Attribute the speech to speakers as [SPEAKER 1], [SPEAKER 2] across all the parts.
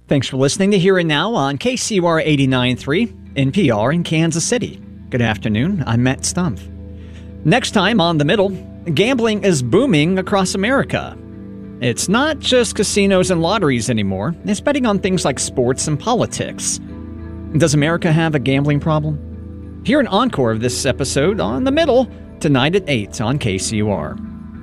[SPEAKER 1] Thanks for listening to Here and Now on KCUR 89.3 NPR in Kansas City. Good afternoon, I'm Matt Stumpf. Next time on The Middle, gambling is booming across America. It's not just casinos and lotteries anymore. It's betting on things like sports and politics. Does America have a gambling problem? Hear an encore of this episode on The Middle tonight at 8 on KCUR.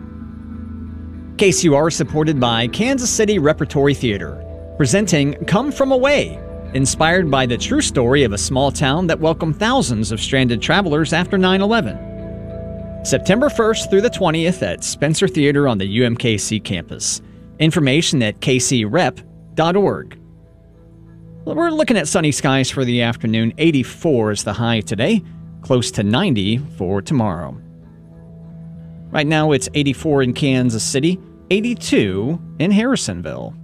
[SPEAKER 1] KCUR is supported by Kansas City Repertory Theater, presenting Come From Away, inspired by the true story of a small town that welcomed thousands of stranded travelers after 9/11. September 1st through the 20th at Spencer Theater on the UMKC campus. Information at kcrep.org. We're looking at sunny skies for the afternoon. 84 is the high today, close to 90 for tomorrow. Right now it's 84 in Kansas City, 82 in Harrisonville.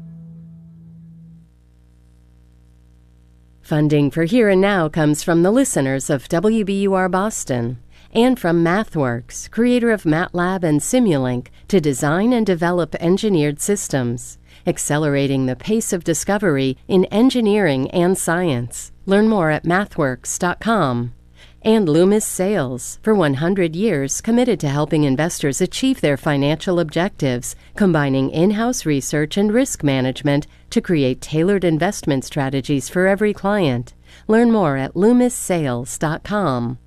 [SPEAKER 2] Funding for Here and Now comes from the listeners of WBUR Boston and from MathWorks, creator of MATLAB and Simulink, to design and develop engineered systems, accelerating the pace of discovery in engineering and science. Learn more at mathworks.com. And Loomis Sales, for 100 years committed to helping investors achieve their financial objectives, combining in-house research and risk management to create tailored investment strategies for every client. Learn more at loomissales.com.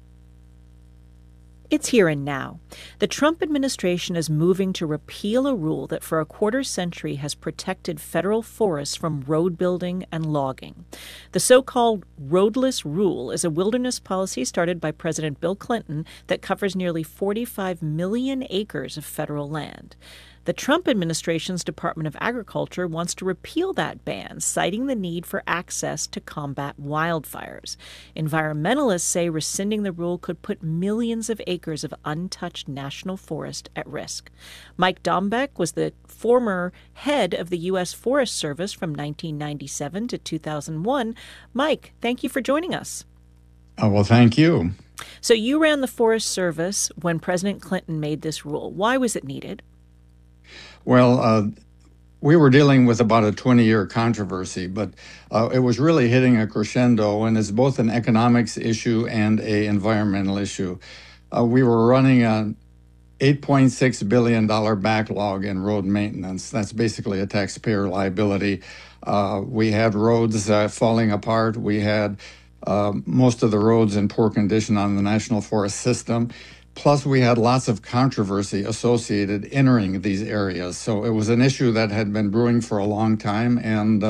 [SPEAKER 3] It's Here and Now. The Trump administration is moving to repeal a rule that for a quarter century has protected federal forests from road building and logging. The so-called roadless rule is a wilderness policy started by President Bill Clinton that covers nearly 45 million acres of federal land. The Trump administration's Department of Agriculture wants to repeal that ban, citing the need for access to combat wildfires. Environmentalists say rescinding the rule could put millions of acres of untouched national forest at risk. Mike Dombeck was the former head of the U.S. Forest Service from 1997 to 2001. Mike, thank you for joining us.
[SPEAKER 4] Well, thank you.
[SPEAKER 3] So you ran the Forest Service when President Clinton made this rule. Why was it needed?
[SPEAKER 4] Well, we were dealing with about a 20-year controversy, but it was really hitting a crescendo, and it's both an economics issue and an environmental issue. We were running an $8.6 billion backlog in road maintenance. That's basically a taxpayer liability. We had roads falling apart. We had most of the roads in poor condition on the National Forest System. Plus, we had lots of controversy associated entering these areas. So it was an issue that had been brewing for a long time, and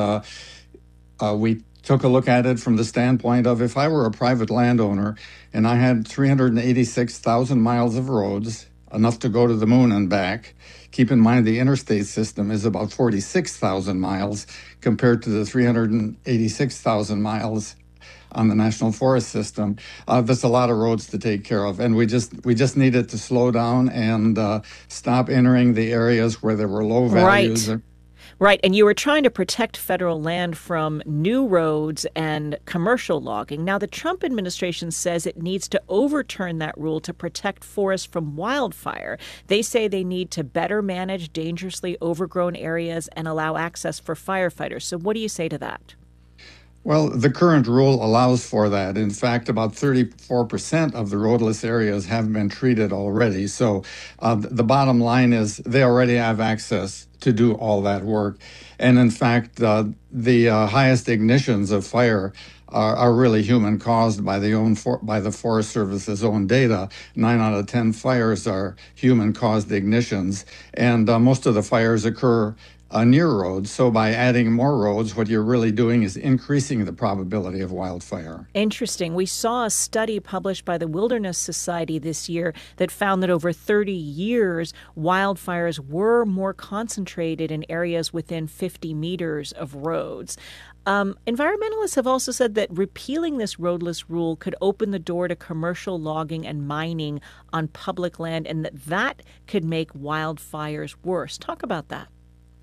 [SPEAKER 4] we took a look at it from the standpoint of, if I were a private landowner and I had 386,000 miles of roads, enough to go to the moon and back. Keep in mind the interstate system is about 46,000 miles compared to the 386,000 miles on the National Forest System. There's a lot of roads to take care of, and we just needed to slow down and stop entering the areas where there were low values.
[SPEAKER 3] Right, and you were trying to protect federal land from new roads and commercial logging. Now, the Trump administration says it needs to overturn that rule to protect forests from wildfire. They say they need to better manage dangerously overgrown areas and allow access for firefighters. So what do you say to that?
[SPEAKER 4] Well, the current rule allows for that. In fact, about 34% of the roadless areas have been treated already. So the bottom line is they already have access to do all that work. And in fact, the highest ignitions of fire are really human caused by the Forest Service's own data. 9 out of 10 fires are human caused ignitions. And most of the fires occur near roads. So by adding more roads, what you're really doing is increasing the probability of wildfire.
[SPEAKER 3] Interesting. We saw a study published by the Wilderness Society this year that found that over 30 years, wildfires were more concentrated in areas within 50 meters of roads. Environmentalists have also said that repealing this roadless rule could open the door to commercial logging and mining on public land, and that could make wildfires worse. Talk about that.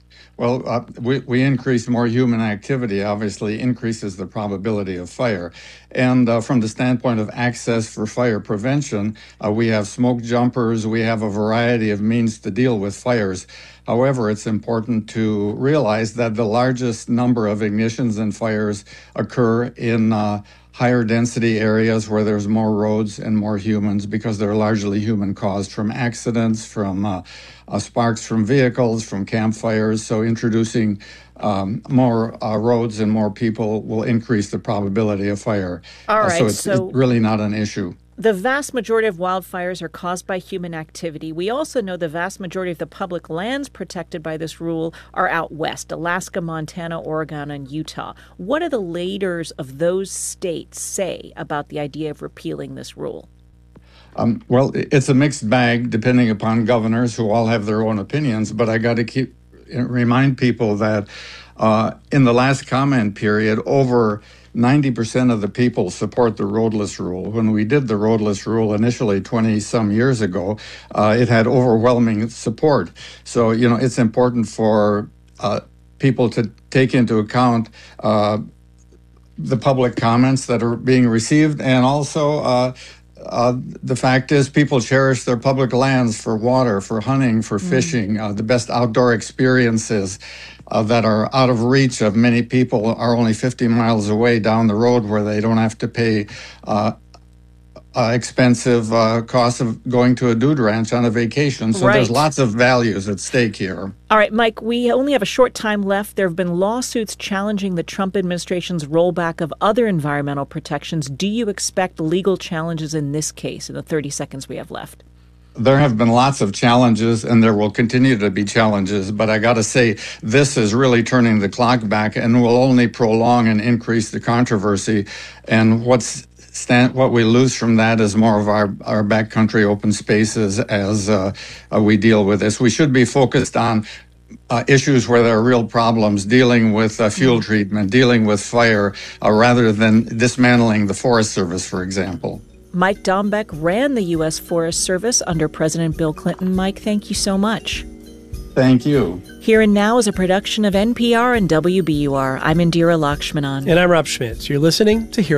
[SPEAKER 4] Well, we increase more human activity, obviously increases the probability of fire. And from the standpoint of access for fire prevention, we have smoke jumpers, we have a variety of means to deal with fires. However, it's important to realize that the largest number of ignitions and fires occur in higher density areas where there's more roads and more humans, because they're largely human caused from accidents, from sparks from vehicles, from campfires. So introducing more roads and more people will increase the probability of fire.
[SPEAKER 3] All right,
[SPEAKER 4] it's really not an issue.
[SPEAKER 3] The vast majority of wildfires are caused by human activity. We also know the vast majority of the public lands protected by this rule are out west: Alaska, Montana, Oregon, and Utah. What do the leaders of those states say about the idea of repealing this rule?
[SPEAKER 4] Well, it's a mixed bag depending upon governors who all have their own opinions, but I got to remind people that in the last comment period, over 90% of the people support the roadless rule. When we did the roadless rule initially 20-some years ago, it had overwhelming support. So, it's important for people to take into account the public comments that are being received, and also the fact is people cherish their public lands for water, for hunting, for fishing. The best outdoor experiences that are out of reach of many people are only 50 miles away down the road, where they don't have to pay expensive costs of going to a dude ranch on a vacation. So There's lots of values at stake here.
[SPEAKER 3] All right, Mike, we only have a short time left. There have been lawsuits challenging the Trump administration's rollback of other environmental protections. Do you expect legal challenges in this case in the 30 seconds we have left?
[SPEAKER 4] There have been lots of challenges, and there will continue to be challenges. But I got to say, this is really turning the clock back and will only prolong and increase the controversy. And what we lose from that is more of our backcountry open spaces as we deal with this. We should be focused on issues where there are real problems, dealing with fuel treatment, dealing with fire, rather than dismantling the Forest Service, for example.
[SPEAKER 3] Mike Dombeck ran the U.S. Forest Service under President Bill Clinton. Mike, thank you so much.
[SPEAKER 4] Thank you.
[SPEAKER 3] Here and Now is a production of NPR and WBUR. I'm Indira Lakshmanan.
[SPEAKER 5] And I'm Rob Schmitz. You're listening to Here